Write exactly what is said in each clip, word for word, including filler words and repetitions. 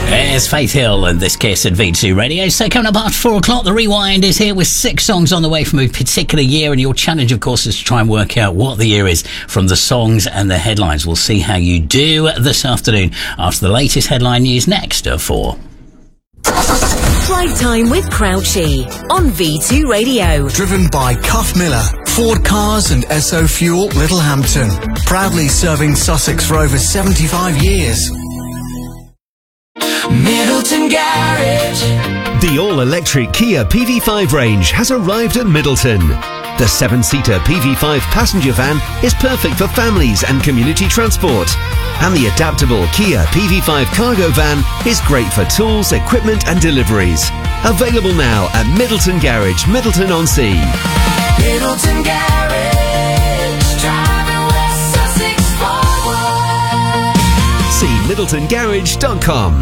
It's Faith Hill and this Kiss at V two Radio. So coming up after four o'clock, the Rewind is here with six songs on the way from a particular year, and your challenge, of course, is to try and work out what the year is from the songs and the headlines. We'll see how you do this afternoon after the latest headline news next at four. Drive Time with Crouchy on V two Radio. Driven by Cuff Miller, Ford Cars and S O Fuel Littlehampton. Proudly serving Sussex for over seventy-five years. Middleton Garage. The all-electric Kia P V five range has arrived at Middleton. The seven-seater P V five passenger van is perfect for families and community transport. And the adaptable Kia P V five cargo van is great for tools, equipment and deliveries. Available now at Middleton Garage, Middleton-on-Sea. Middleton Garage. Driving West Sussex forward. See middleton garage dot com.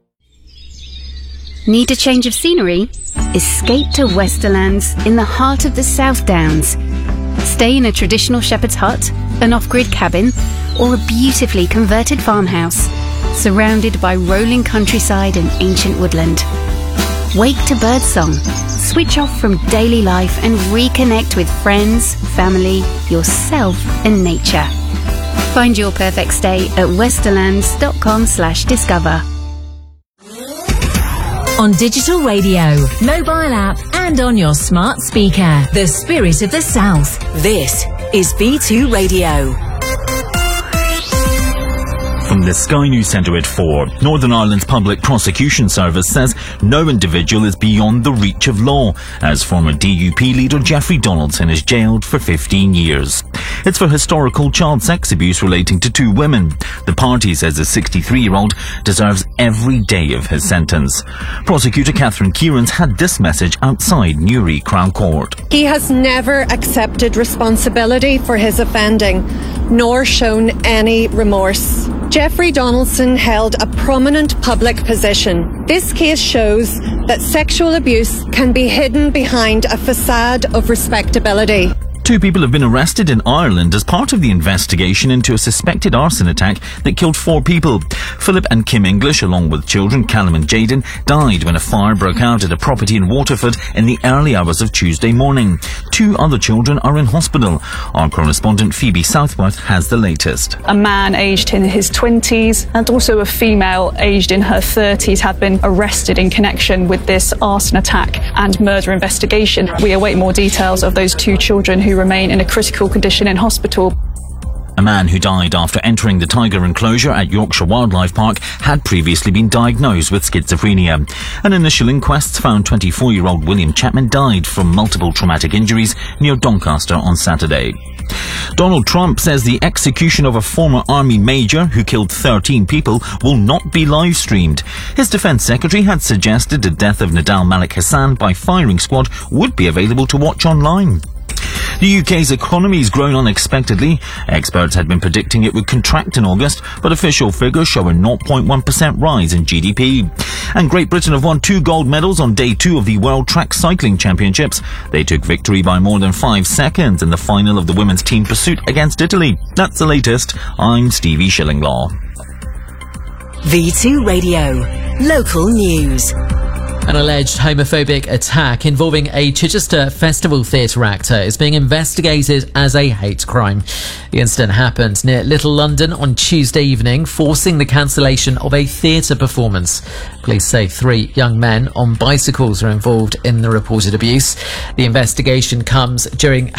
Need a change of scenery? Escape to Westerlands in the heart of the South Downs. Stay in a traditional shepherd's hut, an off-grid cabin, or a beautifully converted farmhouse, surrounded by rolling countryside and ancient woodland. Wake to birdsong, switch off from daily life and reconnect with friends, family, yourself and nature. Find your perfect stay at westerlands dot com slash discover. On digital radio, mobile app and on your smart speaker. The Spirit of the South. This is V two Radio. From the Sky News Centre at four, Northern Ireland's Public Prosecution Service says no individual is beyond the reach of law, as former D U P leader Jeffrey Donaldson is jailed for fifteen years. It's for historical child sex abuse relating to two women. The party says the sixty-three-year-old deserves every day of his sentence. Prosecutor Catherine Kieran's had this message outside Newry Crown Court. He has never accepted responsibility for his offending, nor shown any remorse. Jeffrey Donaldson held a prominent public position. This case shows that sexual abuse can be hidden behind a facade of respectability. Two people have been arrested in Ireland as part of the investigation into a suspected arson attack that killed four people. Philip and Kim English, along with children Callum and Jaden, died when a fire broke out at a property in Waterford in the early hours of Tuesday morning. Two other children are in hospital. Our correspondent Phoebe Southworth has the latest. A man aged in his twenties and also a female aged in her thirties have been arrested in connection with this arson attack and murder investigation. We await more details of those two children who remain in a critical condition in hospital. A man who died after entering the tiger enclosure at Yorkshire Wildlife Park had previously been diagnosed with schizophrenia. An initial inquest found twenty-four-year-old William Chapman died from multiple traumatic injuries near Doncaster on Saturday. Donald Trump says the execution of a former army major who killed thirteen people will not be live streamed. His defense secretary had suggested the death of Nadal Malik Hassan by firing squad would be available to watch online. The U K's economy has grown unexpectedly. Experts had been predicting it would contract in August, but official figures show a zero point one percent rise in G D P. And Great Britain have won two gold medals on day two of the World Track Cycling Championships. They took victory by more than five seconds in the final of the women's team pursuit against Italy. That's the latest. I'm Stevie Shillinglaw. V two Radio. Local news. An alleged homophobic attack involving a Chichester Festival Theatre actor is being investigated as a hate crime. The incident happened near Little London on Tuesday evening, forcing the cancellation of a theatre performance. Police say three young men on bicycles are involved in the reported abuse. The investigation comes during